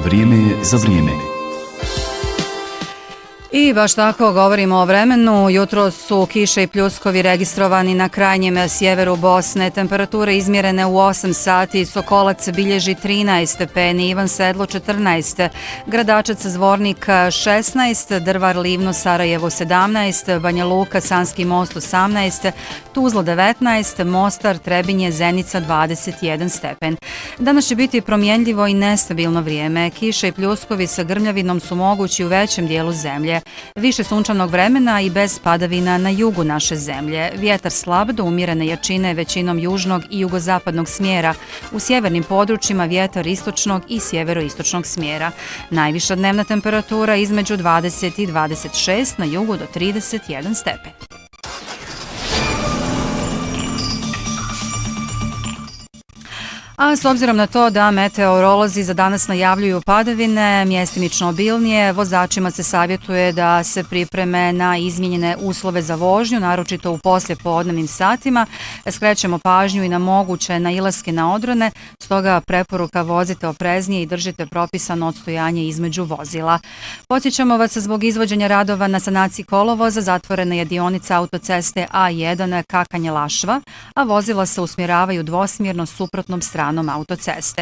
Vrijeme je za vrijeme. I baš tako govorimo o vremenu. Jutro su kiše i pljuskovi registrovani na krajnjem sjeveru Bosne. Temperature izmjerene u 8 sati. Sokolac bilježi 13 stepeni, Ivan Sedlo 14, Gradačac Zvornik 16, Drvar Livno Sarajevo 17, Banja Luka Sanski Most 18, Tuzla 19, Mostar Trebinje Zenica 21 stepen. Danas će biti promjenljivo i nestabilno vrijeme. Kiše i pljuskovi sa grmljavinom su mogući u većem dijelu zemlje. Više sunčanog vremena i bez padavina na jugu naše zemlje. Vjetar slab do umjerene jačine većinom južnog i jugozapadnog smjera. U sjevernim područjima vjetar istočnog i sjeveroistočnog smjera. Najviša dnevna temperatura između 20 i 26, na jugu do 31 stepen. A s obzirom na to da meteorolozi za danas najavljuju padavine, mjestimično obilnije, vozačima se savjetuje da se pripreme na izmijenjene uslove za vožnju, naročito u poslijepodnevnim satima. Skrećemo pažnju i na moguće nailaske na odrone, stoga preporuka vozite opreznije i držite propisano odstojanje između vozila. Podsjećamo vas zbog izvođenja radova na sanaciji kolovoza zatvorena je dionica autoceste A1 Kakanje-Lašva, a vozila se usmjeravaju dvosmjerno suprotnom stranom autoceste.